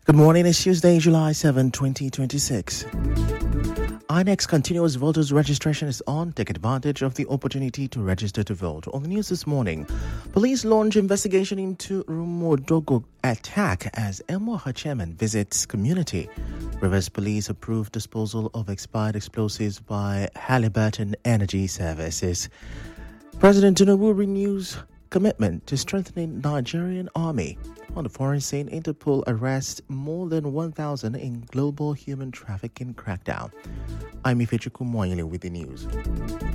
Good morning, it's Tuesday, July 7, 2026. INEC's continuous voters registration is on. Take advantage of the opportunity to register to vote. On the news this morning, police launch investigation into Rumodogo attack as Emoha chairman visits community. Rivers Police approved disposal of expired explosives by Halliburton Energy Services. President Tinubu renews commitment to strengthening Nigerian army. On the foreign scene, Interpol arrests more than 1,000 in global human trafficking crackdown. I'm Ifechuku Moyele with the news.